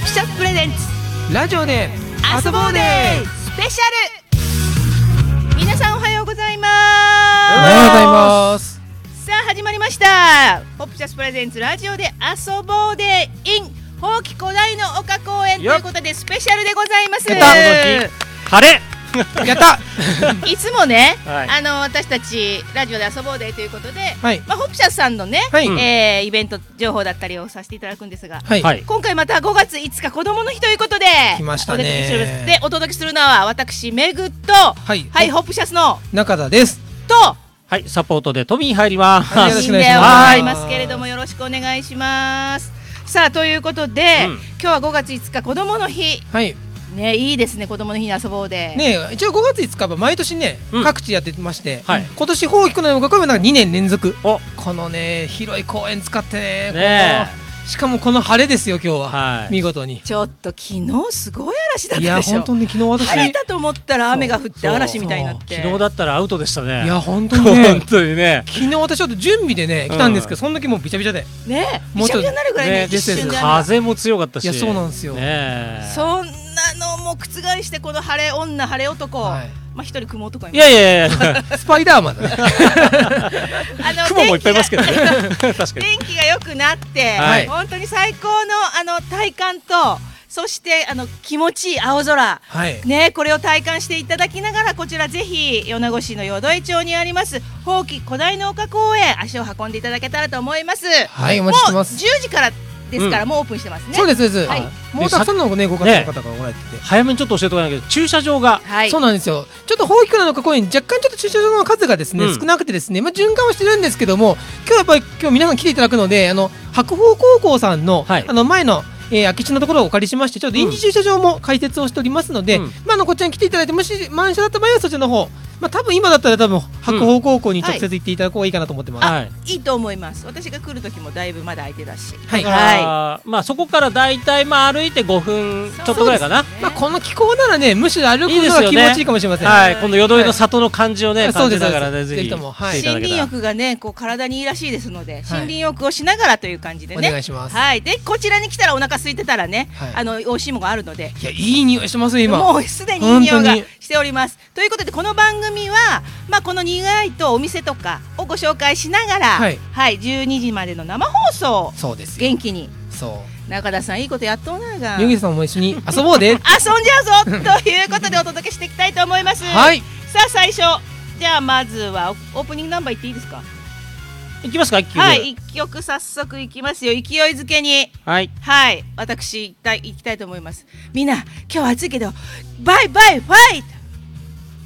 プシャプレゼンツラジオで遊ぼうでスペシャル。皆さんおはようございます。 おはようございます。 さあ始まりました、ホプシャスプレゼンツラジオで遊ぼうで in ほうき古代の丘公園ということでスペシャルでございます。 やった晴れやったいつもね、 はい、 私たちラジオで遊ぼうでということで、 はい、 ホプシャスさんのね、 はいイベント情報だったりをさせていただくんですが、 はい、 今回また5月5日子どもの日ということで来ましたね。 でお届けするのは私メグと、ホプシャスの中田ですと、 はい、サポートでトミー入ります。 よろしくお願いしますけれども、よろしくお願いします。さあということで、今日は5月5日子どもの日、ね、いいですね、子どもの日に遊ぼうで、 ね、一応5月5日は毎年ね、各地やってまして、 今年ほうき古代の丘公園は2年連続、このね広い公園使ってね、しかもこの晴れですよ今日は、見事に。 ちょっと昨日すごい嵐だったでしょ。 いや本当に昨日私晴れたと思ったら雨が降って嵐みたいになって、 昨日だったらアウトでしたね。 いや本当にね本当にね、 昨日私ちょっと準備でね来たんですけど、その時もうビチャビチャでね、ビチャビチャになるぐらいね、一瞬で風も強かったし。いやそうなんですよ、 そんなのも覆してこの晴れ女晴れ男、まあ一人雲男いやスパイダーマンだね雲もいっぱいいますけどね確かに天気が良くなって、本当に最高の体感と、そして気持ちいい青空、ね、これを体感していただきながら、こちらぜひ米子市の淀江町にありますほうき古代の丘公園、足を運んでいただけたらと思います。 はいお待ちしてます。 もう10時からですから、もうオープンしてますね。 そうですそうです、もうたくさんのねご家庭の方がおられてて、 早めにちょっと教えておかないけど、駐車場が、 そうなんですよ。ちょっとほうき古代の丘公園若干ちょっと駐車場の数がですね、少なくてですね、循環はしてるんですけども、今日皆さん来ていただくので、白鵬高校さんの、前の空き地のところをお借りしまして、ちょっと臨時駐車場も開設をしておりますので、こちらに来ていただいて、もし満車だった場合はそちらの方、多分今だったら白鵬高校に直接行っていただく方がいいかなと思ってます。 いいと思います。私が来る時もだいぶまだ空いてたし、 そこからだいたい歩いて5分ちょっとぐらいかな。 この気候ならね、むしろ歩くのが気持ちいいかもしれません。 この淀江の里の感じをね感じながらね、ぜひ森林浴がねこう体にいいらしいですので、森林浴をしながらという感じでね、 お願いします。 でこちらに来たらお腹空いてたらね、美味しいものがあるので、 いやいい匂いしてます今。 もうすでにいい匂いがしております。ということでこの番組はこの苦いとお店とかをご紹介しながら、12時までの生放送、元気に、中田さんいいことやっとうなが、 ゆぎさんも一緒に遊ぼうで遊んじゃうぞということでお届けしていきたいと思います。さあ最初、じゃあまずはオープニングナンバーいっていいですか。 いきますか。 1曲早速いきますよ。勢いづけに、私行きたいと思います。みんな今日は暑いけどバイバイファイト。